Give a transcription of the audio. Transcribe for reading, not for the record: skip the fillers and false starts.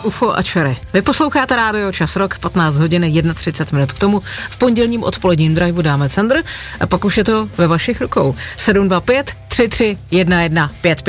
UFO a čery. Vy posloucháte Rádio Čas Rock, 15 hodin 31 minut. K tomu v pondělním odpoledním driveu dáme Cendr a pak už je to ve vašich rukou. 725 33 11 55.